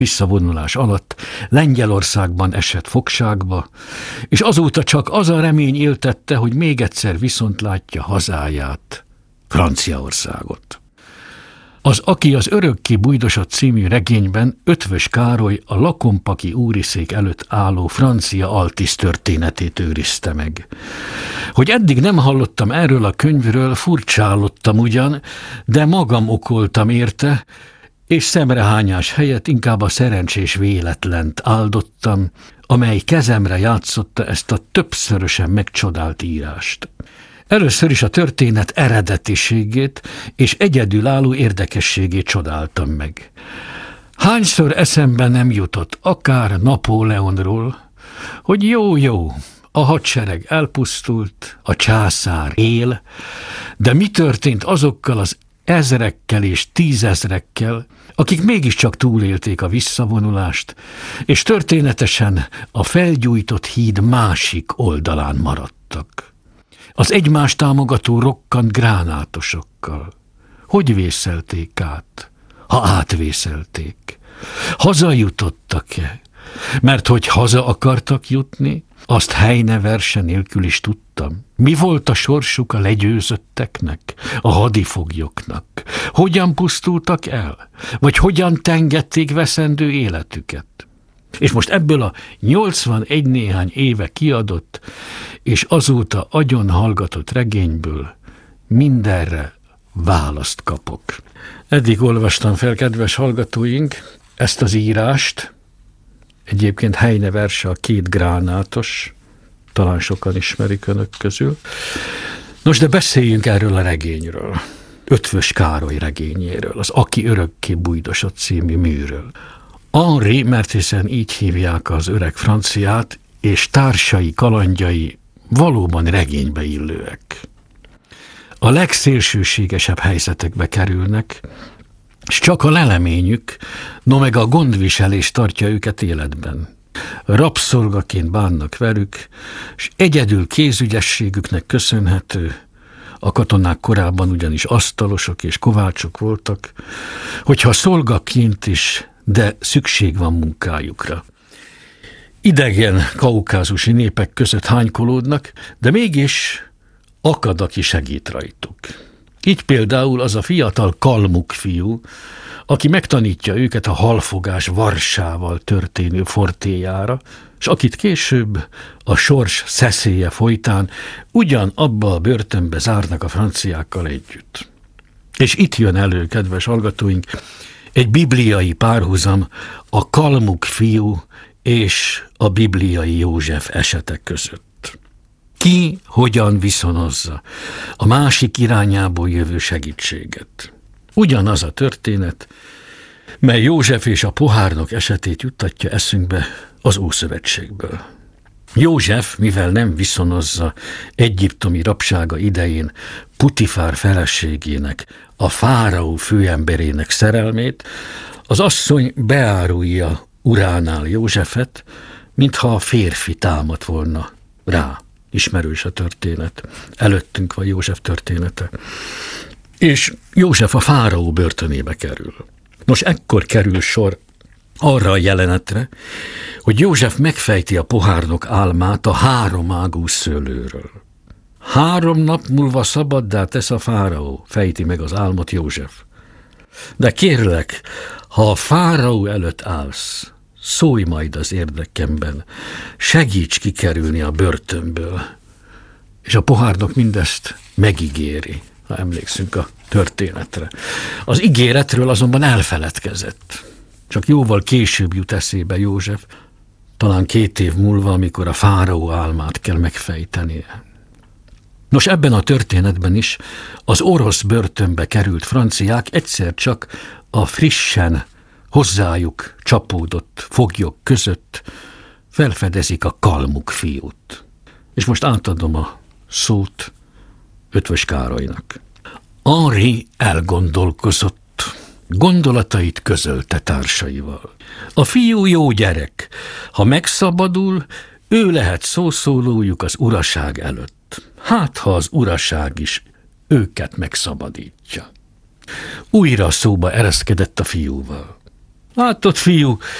visszavonulás alatt Lengyelországban esett fogságba, és azóta csak az a remény éltette, hogy még egyszer viszont látja hazáját, Franciaországot. Az Aki az örökké bujdosott című regényben Eötvös Károly a lakompaki úriszék előtt álló francia altiszt történetét őrizte meg. Hogy eddig nem hallottam erről a könyvről, furcsálottam ugyan, de magam okoltam érte, és szemrehányás helyett inkább a szerencsés véletlent áldottam, amely kezemre játszotta ezt a többszörösen megcsodált írást. Először is a történet eredetiségét és egyedülálló érdekességét csodáltam meg. Hányszor eszembe nem jutott, akár Napóleonról, hogy jó, a hadsereg elpusztult, a császár él, de mi történt azokkal az ezrekkel és tízezrekkel, akik mégiscsak túlélték a visszavonulást, és történetesen a felgyújtott híd másik oldalán maradtak. Az egymást támogató rokkant gránátosokkal. Hogy vészelték át, ha átvészelték? Hazajutottak-e? Mert hogy haza akartak jutni, azt Heine verse nélkül is tudtam. Mi volt a sorsuk a legyőzötteknek, a hadifoglyoknak? Hogyan pusztultak el? Vagy hogyan tengették veszendő életüket? És most ebből a 81 néhány éve kiadott, és azóta agyon hallgatott regényből mindenre választ kapok. Eddig olvastam fel, kedves hallgatóink, ezt az írást, egyébként Heine verse a Két gránátos, talán sokan ismerik önök közül. Nos, de beszéljünk erről a regényről, Eötvös Károly regényéről, az Aki örökké bujdosott című műről. Henri, mert hiszen így hívják az öreg franciát, és társai, kalandjai valóban regénybe illőek. A legszélsőségesebb helyzetekbe kerülnek, és csak a leleményük, no meg a gondviselés tartja őket életben. Rabszolgaként bánnak velük, és egyedül kézügyességüknek köszönhető, a katonák korábban ugyanis asztalosok és kovácsok voltak, hogyha szolgaként is, de szükség van munkájukra. Idegen kaukázusi népek között hánykolódnak, de mégis akad, aki segít rajtuk. Így például az a fiatal kalmuk fiú, aki megtanítja őket a halfogás varsával történő fortéjára, és akit később a sors szeszélye folytán ugyanabba a börtönbe zárnak a franciákkal együtt. És itt jön elő, kedves hallgatóink, egy bibliai párhuzam a kalmuk fiú és a bibliai József esetek között. Ki hogyan viszonozza a másik irányából jövő segítséget? Ugyanaz a történet, mely József és a pohárnok esetét juttatja eszünkbe az Ószövetségből. József, mivel nem viszonozza egyiptomi rabsága idején Putifár feleségének, a fáraó főemberének szerelmét, az asszony beárulja uránál Józsefet, mintha a férfi támadt volna rá. Ismerős a történet. Előttünk van József története. És József a fáraó börtönébe kerül. Nos, ekkor kerül sor arra a jelenetre, hogy József megfejti a pohárnok álmát a 3 ágú szőlőről. 3 nap múlva szabaddá tesz a fáraó, fejti meg az álmot József. De kérlek, ha a fáraó előtt állsz, szólj majd az érdekemben, segíts kikerülni a börtönből. És a pohárnok mindezt megígéri, ha emlékszünk a történetre. Az ígéretről azonban elfeledkezett. Csak jóval később jut eszébe József, talán 2 év múlva, amikor a fáraó álmát kell megfejtenie. Nos, ebben a történetben is az orosz börtönbe került franciák egyszer csak a frissen hozzájuk csapódott foglyok között felfedezik a kalmuk fiút. És most átadom a szót Eötvös Károlynak. Henri elgondolkozott, gondolatait közölte társaival. A fiú jó gyerek, ha megszabadul, ő lehet szószólójuk az uraság előtt. Hát, ha az uraság is őket megszabadítja. Újra szóba ereszkedett a fiúval. Látod, fiú,